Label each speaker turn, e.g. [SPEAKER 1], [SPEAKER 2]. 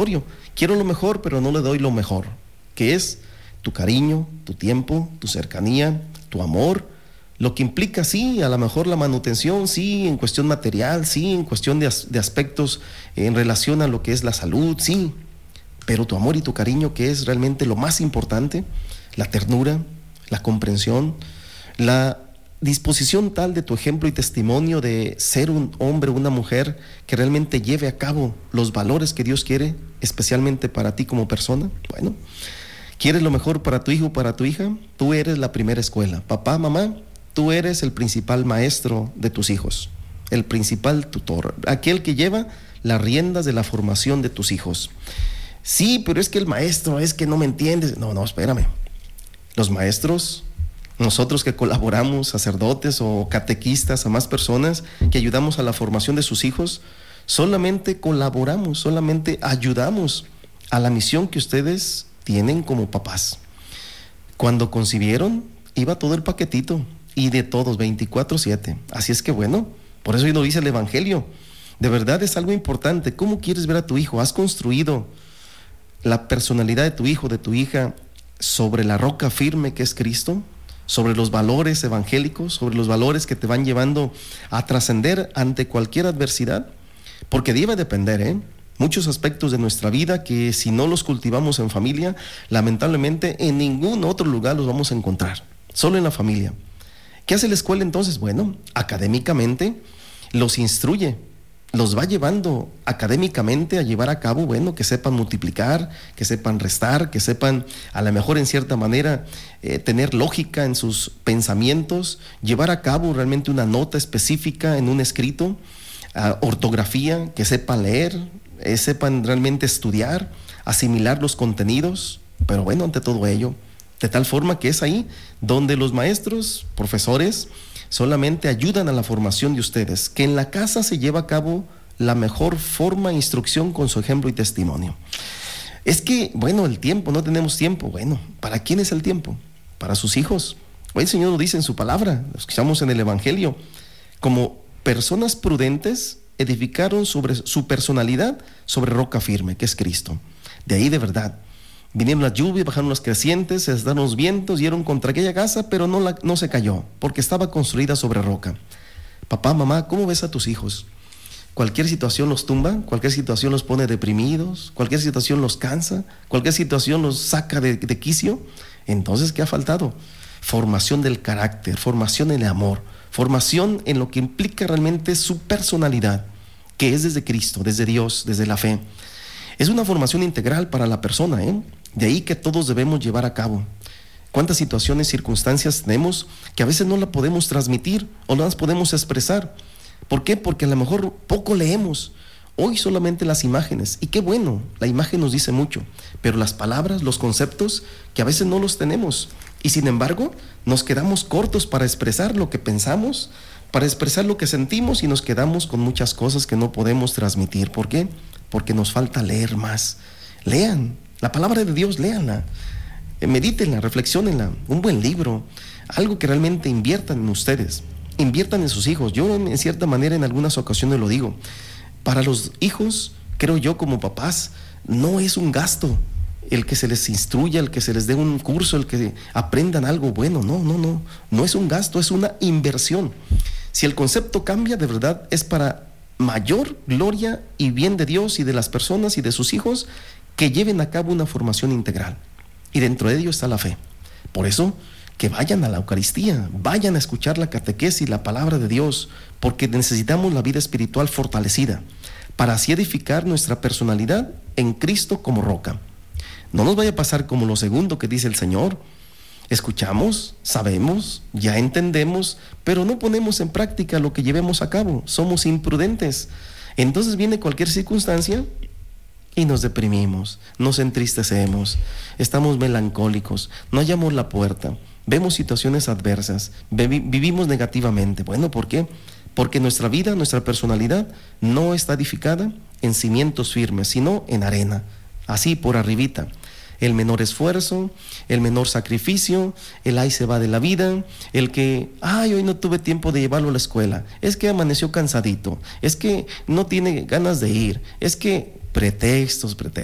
[SPEAKER 1] contradictorio. Quiero lo mejor, pero no le doy lo mejor, que es tu cariño, tu tiempo, tu cercanía, tu amor, lo que implica, sí, a lo mejor la manutención, sí, en cuestión material, sí, en cuestión de aspectos en relación a lo que es la salud, sí, pero tu amor y tu cariño, que es realmente lo más importante, la ternura, la comprensión, la disposición tal de tu ejemplo y testimonio de ser un hombre o una mujer que realmente lleve a cabo los valores que Dios quiere, especialmente para ti como persona. Bueno, ¿quieres lo mejor para tu hijo o para tu hija? Tú eres la primera escuela. Papá, mamá, tú eres el principal maestro de tus hijos, el principal tutor, aquel que lleva las riendas de la formación de tus hijos. Sí, pero es que el maestro, es que no me entiendes. No, espérame. Los maestros, nosotros que colaboramos, sacerdotes o catequistas, a más personas que ayudamos a la formación de sus hijos, solamente colaboramos, solamente ayudamos a la misión que ustedes tienen como papás. Cuando concibieron, iba todo el paquetito, y de todos, 24/7. Así es que bueno, por eso hoy nos dice el Evangelio. De verdad es algo importante. ¿Cómo quieres ver a tu hijo? ¿Has construido la personalidad de tu hijo, de tu hija, sobre la roca firme que es Cristo? Sobre los valores evangélicos, sobre los valores que te van llevando a trascender ante cualquier adversidad. Porque debe depender, muchos aspectos de nuestra vida que si no los cultivamos en familia, lamentablemente en ningún otro lugar los vamos a encontrar, solo en la familia. ¿Qué hace la escuela entonces? Bueno, académicamente los instruye, los va llevando académicamente a llevar a cabo, bueno, que sepan multiplicar, que sepan restar, que sepan a lo mejor en cierta manera tener lógica en sus pensamientos, llevar a cabo realmente una nota específica en un escrito, ortografía, que sepan leer, sepan realmente estudiar, asimilar los contenidos, pero bueno, ante todo ello, de tal forma que es ahí donde los maestros, profesores, solamente ayudan a la formación de ustedes, que en la casa se lleva a cabo la mejor forma de instrucción con su ejemplo y testimonio. Es que, bueno, el tiempo, no tenemos tiempo. Bueno, ¿para quién es el tiempo? Para sus hijos. Hoy el Señor nos dice en su palabra, lo escuchamos en el Evangelio, como personas prudentes edificaron sobre su personalidad sobre roca firme, que es Cristo. De ahí de verdad. Vinieron las lluvias, bajaron las crecientes, se desataron los vientos, dieron contra aquella casa, pero no se cayó, porque estaba construida sobre roca. Papá, mamá, ¿cómo ves a tus hijos? Cualquier situación los tumba, cualquier situación los pone deprimidos, cualquier situación los cansa, cualquier situación los saca de quicio. Entonces, ¿qué ha faltado? Formación del carácter, formación en el amor, formación en lo que implica realmente su personalidad, que es desde Cristo, desde Dios, desde la fe. Es una formación integral para la persona, De ahí que todos debemos llevar a cabo. ¿Cuántas situaciones, circunstancias tenemos que a veces no la podemos transmitir o no las podemos expresar? ¿Por qué? Porque a lo mejor poco leemos. Hoy solamente las imágenes. Y qué bueno, la imagen nos dice mucho. Pero las palabras, los conceptos, que a veces no los tenemos. Y sin embargo, nos quedamos cortos para expresar lo que pensamos, para expresar lo que sentimos y nos quedamos con muchas cosas que no podemos transmitir. ¿Por qué? Porque nos falta leer más. Lean la palabra de Dios, léanla, medítenla, reflexionenla, un buen libro, algo que realmente inviertan en ustedes, inviertan en sus hijos. Yo en cierta manera en algunas ocasiones lo digo, para los hijos, creo yo como papás, no es un gasto el que se les instruya, el que se les dé un curso, el que aprendan algo bueno, no es un gasto, es una inversión. Si el concepto cambia, de verdad es para mayor gloria y bien de Dios y de las personas y de sus hijos que lleven a cabo una formación integral. Y dentro de ello está la fe. Por eso, que vayan a la Eucaristía, vayan a escuchar la catequesis, la palabra de Dios, porque necesitamos la vida espiritual fortalecida, para así edificar nuestra personalidad en Cristo como roca. No nos vaya a pasar como lo segundo que dice el Señor. Escuchamos, sabemos, ya entendemos, pero no ponemos en práctica lo que llevemos a cabo. Somos imprudentes. Entonces viene cualquier circunstancia y nos deprimimos, nos entristecemos, estamos melancólicos, no hallamos la puerta, vemos situaciones adversas, vivimos negativamente. Bueno, ¿por qué? Porque nuestra vida, nuestra personalidad no está edificada en cimientos firmes, sino en arena, así por arribita. El menor esfuerzo, el menor sacrificio, el ahí se va de la vida, el que, hoy no tuve tiempo de llevarlo a la escuela, es que amaneció cansadito, es que no tiene ganas de ir, es que pretextos.